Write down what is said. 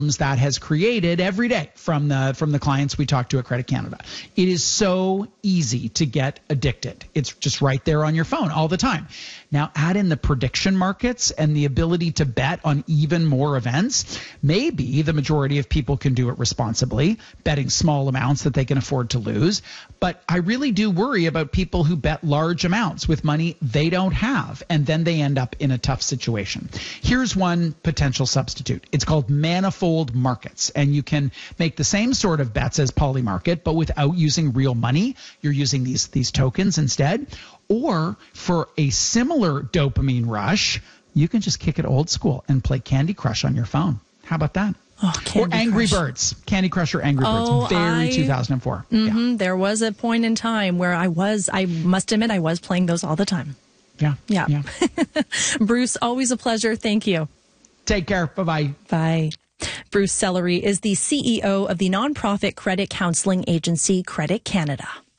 that has created every day from the clients we talk to at Credit Canada. It is so easy to get addicted. It's just right there on your phone all the time. Now add in the prediction markets and the ability to bet on even more events. Maybe the majority of people can do it responsibly, betting small amounts that they can afford to lose. But I really do worry about people who bet large amounts with money they don't have, and then they end up in a tough situation. Here's one potential substitute. It's called Manifold Markets, and you can make the same sort of bets as Polymarket, but without using real money. You're using these tokens instead. Or for a similar dopamine rush, you can just kick it old school and play Candy Crush on your phone. How about that? Oh, or Angry Birds. Candy Crush or Angry Birds. Very 2004. Yeah. There was a point in time where I must admit, I was playing those all the time. Yeah. Bruce, always a pleasure. Thank you. Take care. Bye-bye. Bye. Bruce Sellery is the CEO of the nonprofit credit counseling agency Credit Canada.